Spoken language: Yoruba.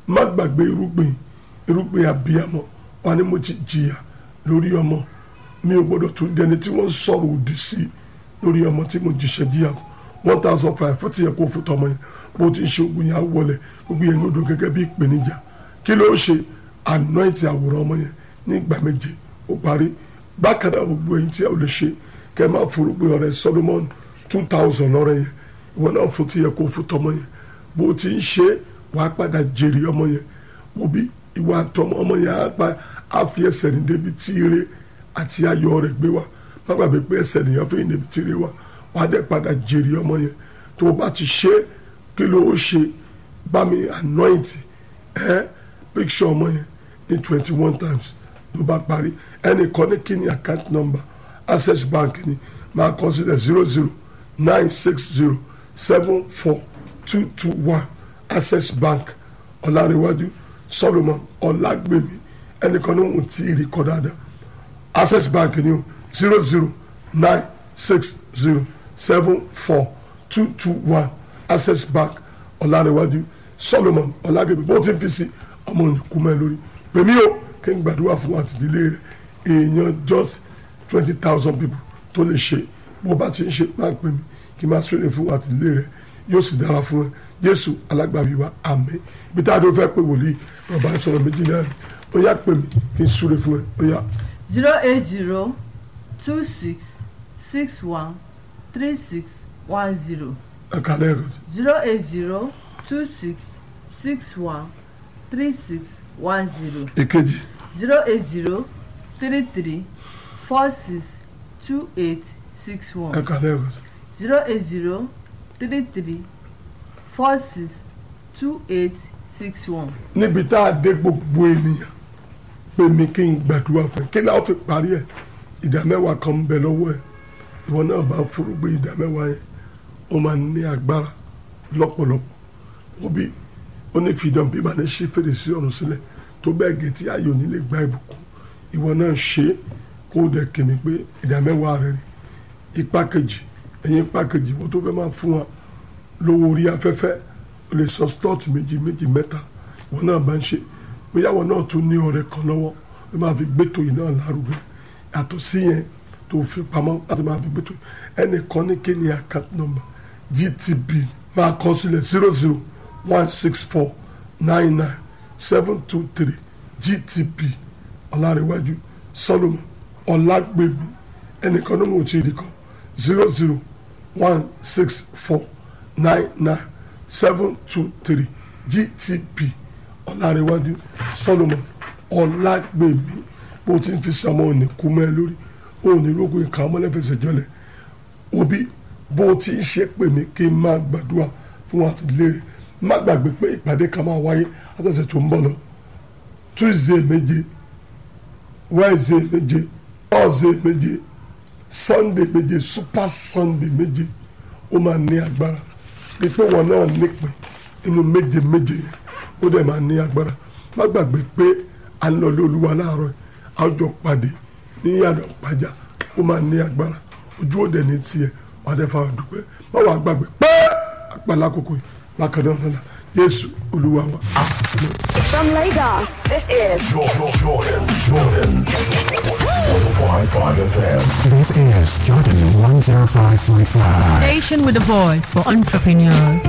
má gbàgbé irúgbìn abiyamọ wà ní mo ti jìyà lórí ọmọ mi ò gbọdọ̀ tún dẹni tí wọ́n sọ̀rọ̀ òdì sí lórí ọmọ tí mo jìṣẹ́ jìyà 1,500 fún ti yẹ kó fún tọmọ yẹn bó ti ń ṣe ogun yẹn á wọlé gbogbo yẹn lódò gẹ́gẹ́ bí ìpèníjà kí ló ṣe anoint àwòrán ọmọ yẹn ní ìgbà méje ó parí bákan náà gbogbo ẹ̀yin tí a ò lè ṣe kẹ́ máa forúgbìn ọrẹ Solomon 2,000 lọ́rẹ yẹn ìwọ náà fún ti yẹ kó fún tọmọ yẹn bó ti ń ṣe wàá padà jèrè ọmọ yẹn mo bí ìwà àtọmọ ọmọ yẹn á fi ẹsẹ̀ ní débi tí ire àti ayọ̀ rẹ̀ gbé wa má gbàgbé pé ẹsẹ̀ nìyẹn fi ní débi tí ire wa wàá dẹ̀ padà jèrè ọmọ yẹn tó o bá ti ṣe kí ló ó ṣe bá mi anoint picture ọmọ yẹn ní 21 times ló bá parí ẹnìkan ní kí ni account number Access Bank ni máa kọ sílẹ̀ 00960742221 Access Bank Ọlárẹ̀wájú Solomon Ọlágbèmí ẹnìkan ní òun tí ì rí kọ dáadáa Access Bank ni o 00960742221 Access Bank Ọlárẹ̀wájú Solomon Ọlágbèmí bó ti ń fi sí ọmọ òǹkú mẹ́ lórí pèmí o kí n gbàdúrà fún àtìdílé rẹ̀ èèyàn just 20,000 people tó lè ṣe bó bá ti ń ṣe máa pè mí kí n máa súnlẹ̀ fún àtìlé rẹ̀ yóò sì dára fún ẹ Jésù alágbàbí wa àmín ibi tá a dó fẹ́ pé wòlíì bàbá sọ̀rọ̀ méjì náà ó yá pè mí kí n súnlẹ̀ fún ẹ ó yá. 08026613610. ẹ̀ka lẹ́ẹ̀kan sí. 08026613610. èkejì. 08033462861. ẹ̀ka lẹ́ẹ̀kan sí. 08033462861. níbi tá a dé gbogbo ènìyàn pè mí kí n gbàdúrà fún ẹ kí náà fi parí ẹ ìdámẹ́wàá kan ń bẹ lọ́wọ́ ẹ ìwọ náà bá forúgbé ìdámẹ́wàá yẹn ó máa ní agbára lọ́pọ̀lọpọ̀ òbí ó ní fìdán bí màá ní ṣe fèrèsé ọ̀run sílẹ̀ tó bẹ́ẹ̀ gé tí ayò nílé gba ìbùkún ìwọ náà ṣe é kó o dẹ̀ kèmí pé ìdámẹ́wàá rẹ rí ipa kejì ẹ̀yìn ipa kejì wọ́n tó fẹ́ máa fún wa lówó orí afẹ́fẹ́ o lè sọ stọ́ọ̀tì méjì mẹ́ta ìwọ náà bá ń ṣe bóyá wọn náà tún ní ọ̀rẹ́ kan lọ́wọ́ ó máa fi gbẹ́tò yìí náà lárugẹ yàtọ̀ sí yẹn tó fi pamọ́ láti máa fi gbẹ́tò ẹnìkan ní kí ni account number GTB máa kọ sílẹ̀ 00164997223 GTB Ọlárẹ̀wájú Solomon Ọlágbèmí ẹnìkan ní mo ti rí kan 00164997223 GTB Ọlárẹ̀wájú Solomon Ọlágbèmí bó ti ń fi sàmọ́ òní kú mẹ́ lórí òní rógùn ìka ọmọlẹ́fẹsẹ̀ jọlẹ̀ òbí bó ti ń ṣe pè mí kí n máa gbàdúrà fún àtìlẹ́rẹ̀ má gbàgbé pé ìpàdé kan máa wáyé àtẹ̀sẹ̀ tó ń bọ̀ lọ Tuesday méje Wednesday méje Thursday méje Sunday méje Super Sunday méje ó máa ní agbára pípé wọn náà nípìn inú méje yẹn ó dẹ̀ máa ní agbára má gbàgbé pé à ń lọ lé Olúwa láàárọ̀ àjọ pàdé ní ìyànà pàjá ó máa ní agbára ojú òde ní tiẹ̀ wà á dẹ́ fa dúpẹ́ má wàá gbàgbé pé àpàlà àkókò yìí bákan náà lọ́la Jésù Olúwa wa. From Lagos, this is Jordan 105.5 FM. This is Jordan 105.5. Station with a voice for entrepreneurs.